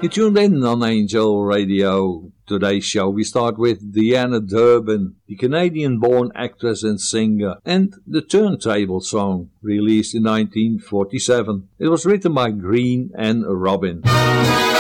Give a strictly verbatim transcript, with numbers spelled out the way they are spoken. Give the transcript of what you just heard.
You tuned in on Angel Radio. Today's show we start with Deanna Durbin, the Canadian-born actress and singer, and the Turntable Song, released in nineteen forty-seven. It was written by Green and Robin.